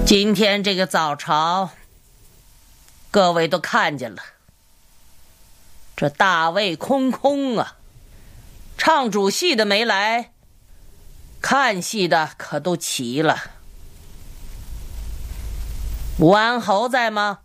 今天这个早朝，各位都看见了，这大位空空啊，唱主戏的没来，看戏的可都齐了。武安侯在吗？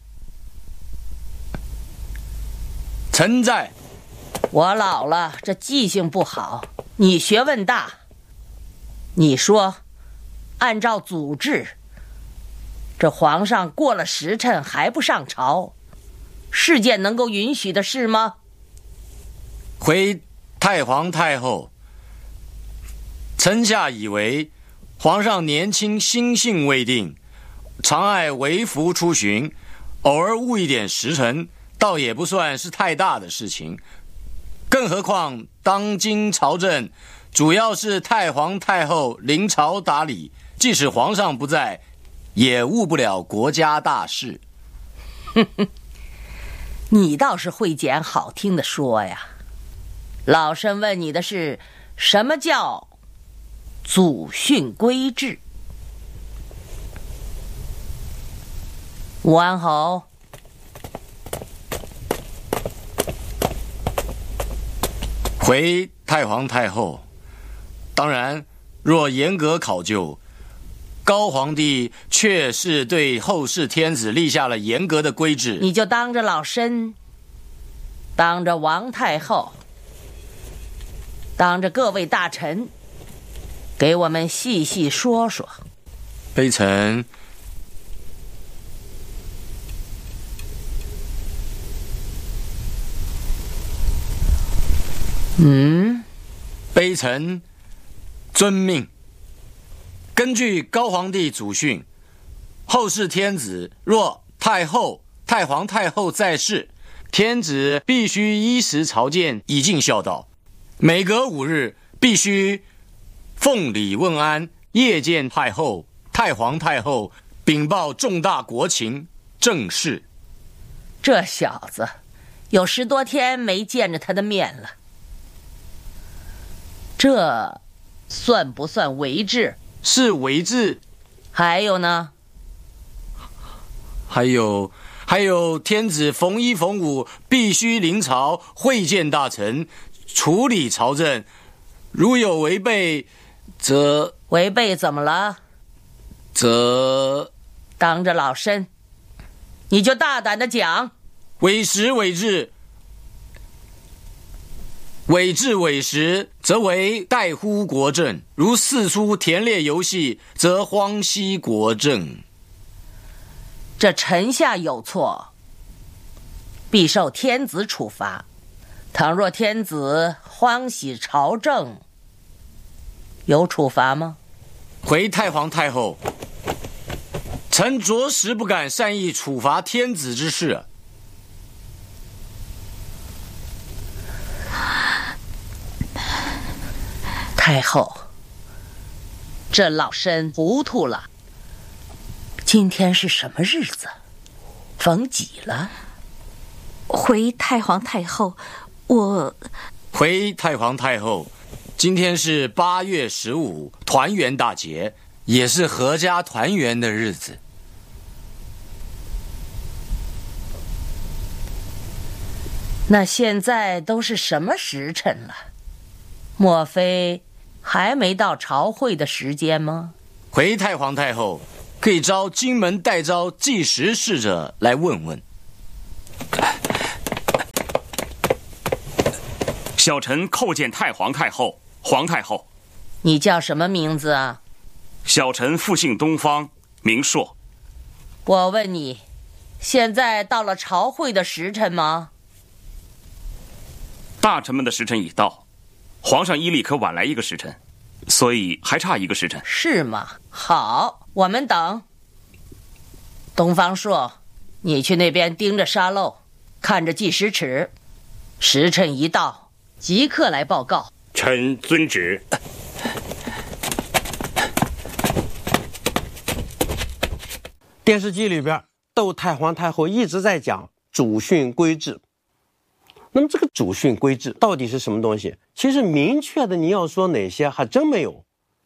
臣在。 我老了，这记性不好，你学问大。你说，按照祖制，这皇上过了时辰还不上朝，是件能够允许的事吗？ 回太皇太后，臣下以为皇上年轻心性未定，常爱微服出巡，偶尔误一点时辰，倒也不算是太大的事情。更何况当今朝政主要是太皇太后临朝打理，即使皇上不在，也误不了国家大事。 你倒是会捡好听的说呀。老身问你的是，什么叫祖训规制？武安侯， 回太皇太后，当然，若严格考究，高皇帝确是对后世天子立下了严格的规制。 你就当着老身，当着王太后，当着各位大臣，给我们细细说说。 卑臣卑臣遵命。根据高皇帝祖训，后世天子若太后、太皇太后在世，天子必须依时朝见，以尽孝道。每隔5日必须奉礼问安，夜见太后、太皇太后，禀报重大国情政事。 这小子有10多天没见着他的面了，这算不算违制？ 是违制。 还有呢？ 还有天子逢1逢5必须临朝会见大臣，处理朝政，如有违背，则违背怎么了？当着老身，你就大胆的讲。 违时违制，违制违时，则为怠忽国政；如四出田猎游戏，则荒息国政。 这臣下有错，必受天子处罚。倘若天子欢喜朝政，有处罚吗？ 回太皇太后，臣着实不敢善意处罚天子之事。 太后，这老身糊涂了。今天是什么日子？逢几了？ 回太皇太后， 回太皇太后，今天是8月15团圆大节，也是阖家团圆的日子。 那现在都是什么时辰了？莫非还没到朝会的时间吗？ 回太皇太后，可以招金门代招计时使者来问问。 小臣叩见太皇太后、皇太后。 你叫什么名字啊？ 小臣复姓东方，名硕。 我问你，现在到了朝会的时辰吗？ 大臣们的时辰已到，皇上依例可晚来1个时辰，所以还差1个时辰。 是吗？好，我们等。东方朔，你去那边盯着沙漏，看着计时尺，时辰一到，即刻来报告。 臣遵旨。 电视机里边，窦太皇太后一直在讲祖训规制。那么这个祖训规制到底是什么东西？其实明确的你要说哪些还真没有，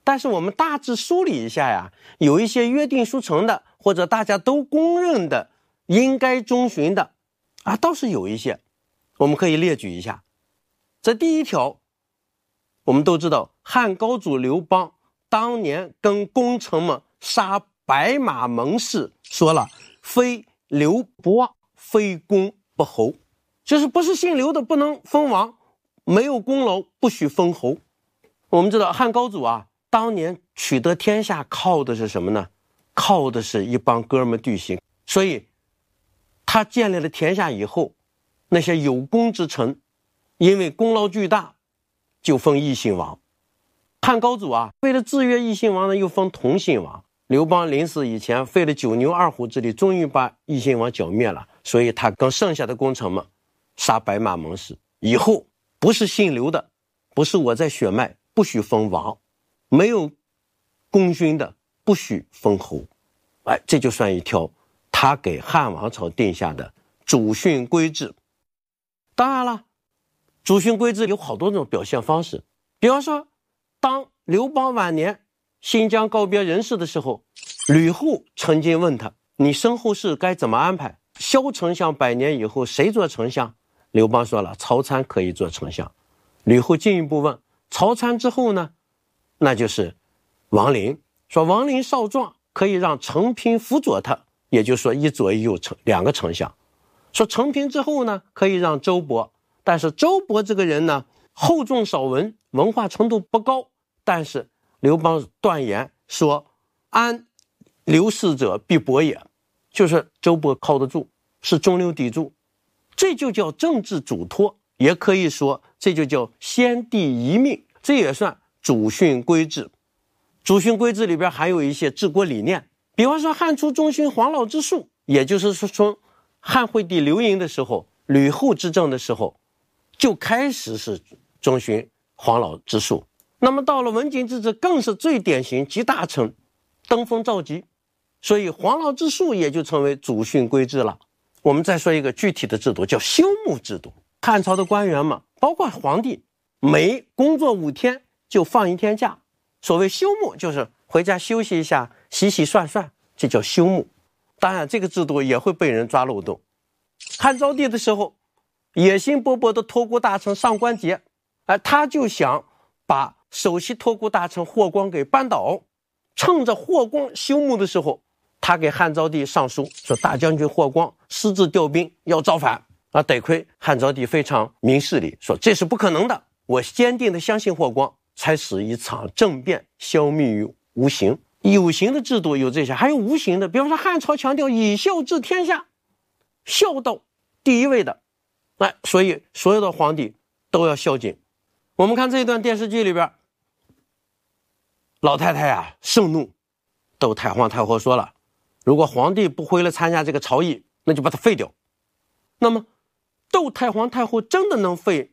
但是我们大致梳理一下呀，有一些约定俗成的，或者大家都公认的应该遵循的啊，倒是有一些，我们可以列举一下。这第一条，我们都知道汉高祖刘邦当年跟功臣们杀白马盟誓，说了非刘不忘，非公不侯，就是不是姓刘的不能封王，没有功劳不许封侯。我们知道汉高祖啊，当年取得天下靠的是什么呢？靠的是一帮哥们弟兄。所以他建立了天下以后，那些有功之臣因为功劳巨大就封异姓王。汉高祖啊，为了制约异姓王呢，又封同姓王。刘邦临死以前费了九牛二虎之力，终于把异姓王剿灭了，所以他跟剩下的功臣们杀白马盟誓，以后不是姓刘的，不是我在血脉，不许封王，没有功勋的不许封侯。哎，这就算一条他给汉王朝定下的主训规制。当然了，主训规制有好多种表现方式，比方说当刘邦晚年新疆告别人世的时候，吕后曾经问他，你身后事该怎么安排？萧丞相100年以后谁做丞相？刘邦说了，曹参可以做丞相。吕后进一步问，曹参之后呢？那就是王陵，说王陵少壮，可以让陈平辅佐他，也就是说一左一右2个丞相。说陈平之后呢，可以让周勃，但是周勃这个人呢，厚重少文，文化程度不高，但是刘邦断言说，安刘氏者必伯也，就是周勃靠得住，是中流砥柱，这就叫政治嘱托，也可以说这就叫先帝遗命，这也算主训规制。主训规制里边还有一些治国理念，比方说汉初中兴黄老之术，也就是说从汉惠帝刘盈的时候，吕后执政的时候就开始是遵循黄老之术。那么到了文景之治，更是最典型，集大成，登峰造极，所以黄老之术也就成为主训规制了。我们再说一个具体的制度，叫休沐制度。汉朝的官员嘛，包括皇帝，每工作5天就放1天假。所谓休沐，就是回家休息一下，洗洗涮涮，这叫休沐。当然这个制度也会被人抓漏洞。汉昭帝的时候，野心勃勃的托孤大臣上官桀，他就想把首席托孤大臣霍光给扳倒，趁着霍光休沐的时候，他给汉昭帝上书说，大将军霍光私自调兵要造反啊！得亏汉昭帝非常明事理，说这是不可能的，我坚定的相信霍光，才使一场政变消灭于无形。有形的制度有这些，还有无形的，比方说汉朝强调以孝治天下，孝道第一位的，所以所有的皇帝都要孝敬。我们看这一段电视剧里边，老太太啊盛怒，窦太皇太后说了，如果皇帝不回来参加这个朝议，那就把他废掉。那么窦太皇太后真的能废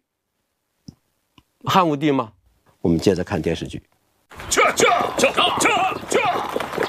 汉武帝吗？我们接着看电视剧。